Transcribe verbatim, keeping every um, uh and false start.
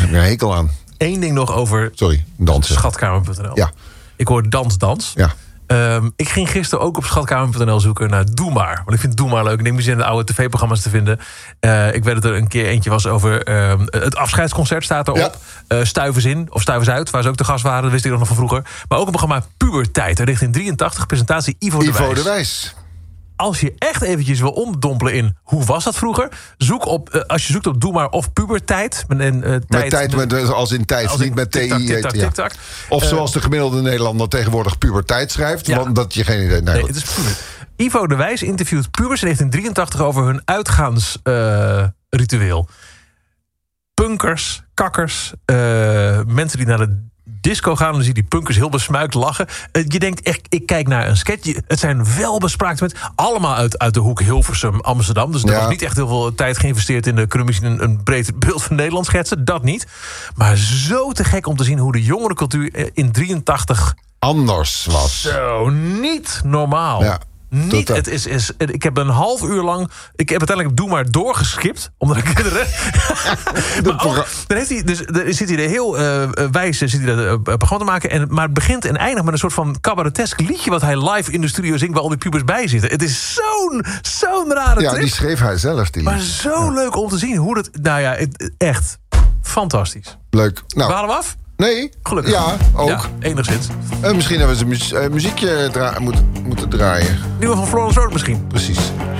ik een hekel aan. Eén ding nog over Sorry, dansen. Schatkamer punt n l. Ja. Ik hoor dans, dans. Ja. Um, ik ging gisteren ook op schatkamer punt n l zoeken naar Doe Maar. Want ik vind Doe Maar leuk. Ik denk misschien in de oude tv-programma's te vinden. Uh, ik weet dat er een keer eentje was over... Um, het afscheidsconcert staat erop. Ja. Uh, Stuivers in, of Stuivers uit, waar ze ook te gast waren. Dat wist ik nog van vroeger. Maar ook een programma Puberteit. Uit negentien drieëntachtig, presentatie Ivo, Ivo de Wijs. de Wijs. Als je echt eventjes wil omdompelen in hoe was dat vroeger... zoek op, uh, als je zoekt op Doe Maar of Puberteit... Met, uh, tijd, met tijd, met, als in tijd, als niet in met T I. Tik-tak, Ja. tik-tak. Of Uh, zoals de gemiddelde Nederlander tegenwoordig puberteit schrijft. Ja. Want dat je geen idee... Nee, nee, het is puber. Ivo de Wijs interviewt pubers in negentien drieëntachtig... over hun uitgaansritueel. Uh, Punkers, kakkers, uh, mensen die naar de disco gaan... en dan zie je die punkers heel besmuikt lachen. Uh, je denkt echt, ik kijk naar een sketch. Het zijn welbespraakte mensen. Allemaal uit, uit de hoek Hilversum, Amsterdam. Dus er Ja. was niet echt heel veel tijd geïnvesteerd... in de kunnen we misschien een, een breed beeld van Nederland schetsen. Dat niet. Maar zo te gek om te zien hoe de jongerencultuur in drieëntachtig... anders was. Zo, niet normaal. Ja. Niet, het is, is, ik heb een half uur lang... Ik heb uiteindelijk Doe Maar doorgeskipt. Omdat ik kinderen... maar ook, dan heeft hij, dus, dan zit hij er heel uh, wijs zit hij dat, uh, programma te maken. En, maar het begint en eindigt met een soort van cabaretesk liedje... wat hij live in de studio zingt waar al die pubers bij zitten. Het is zo'n, zo'n rare Ja, trip. die schreef hij zelf, die Maar liedjes. zo Ja. leuk om te zien hoe dat... Nou ja, het, echt fantastisch. Leuk. Nou, We halen we af? nee. Gelukkig. Ja, ook. Ja, enigszins. Uh, misschien hebben we ze mu- uh, muziekje dra- moeten, moeten draaien. Nieuwe van Florence Road misschien. Precies.